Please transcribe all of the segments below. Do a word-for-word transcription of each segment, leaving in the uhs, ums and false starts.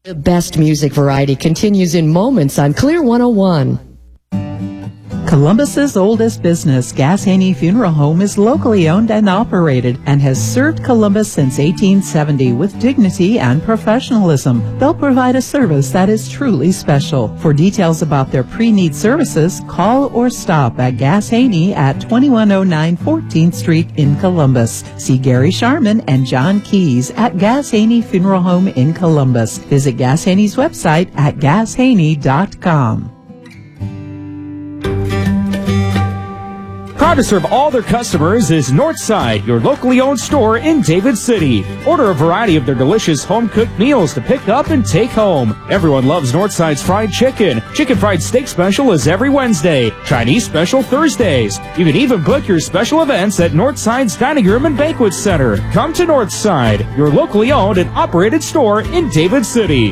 The best music variety continues in moments on Clear one oh one. Columbus's oldest business, Gas Haney Funeral Home, is locally owned and operated and has served Columbus since eighteen seventy with dignity and professionalism. They'll provide a service that is truly special. For details about their pre-need services, call or stop at Gas Haney at twenty-one oh nine fourteenth Street in Columbus. See Gary Sharman and John Keys at Gas Haney Funeral Home in Columbus. Visit Gas Haney's website at gas haney dot com. Proud to serve all their customers is Northside, your locally owned store in David City. Order a variety of their delicious home-cooked meals to pick up and take home. Everyone loves Northside's fried chicken. Chicken fried steak special is every Wednesday. Chinese special Thursdays. You can even book your special events at Northside's Dining Room and Banquet Center. Come to Northside, your locally owned and operated store in David City.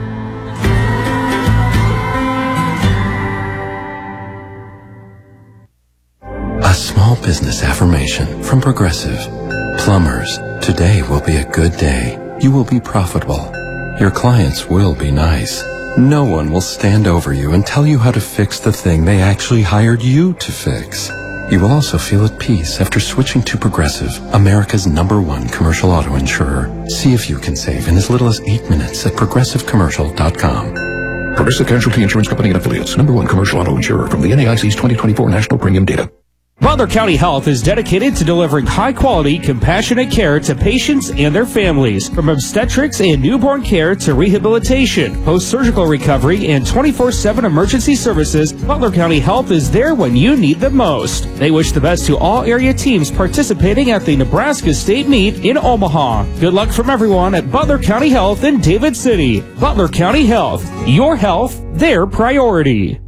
A small business affirmation from Progressive. Plumbers, today will be a good day. You will be profitable. Your clients will be nice. No one will stand over you and tell you how to fix the thing they actually hired you to fix. You will also feel at peace after switching to Progressive, America's number one commercial auto insurer. See if you can save in as little as eight minutes at progressive commercial dot com. Progressive Casualty Insurance Company and Affiliates, number one commercial auto insurer from the N A I C's twenty twenty-four National Premium Data. Butler County Health is dedicated to delivering high-quality, compassionate care to patients and their families. From obstetrics and newborn care to rehabilitation, post-surgical recovery, and twenty-four seven emergency services, Butler County Health is there when you need them most. They wish the best to all area teams participating at the Nebraska State Meet in Omaha. Good luck from everyone at Butler County Health in David City. Butler County Health. Your health, their priority.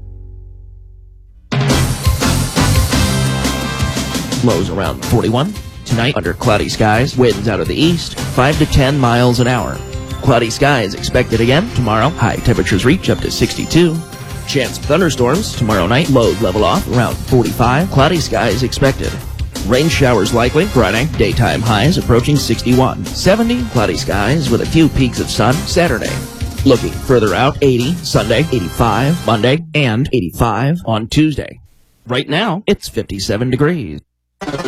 Lows around forty-one. Tonight, under cloudy skies, winds out of the east, five to ten miles an hour. Cloudy skies expected again tomorrow. High temperatures reach up to sixty-two. Chance of thunderstorms tomorrow night. Lows level off around forty-five. Cloudy skies expected. Rain showers likely Friday. Daytime highs approaching sixty-one. seventy. Cloudy skies with a few peaks of sun Saturday. Looking further out, eighty. Sunday, eighty-five. Monday, and eighty-five on Tuesday. Right now, it's fifty-seven degrees.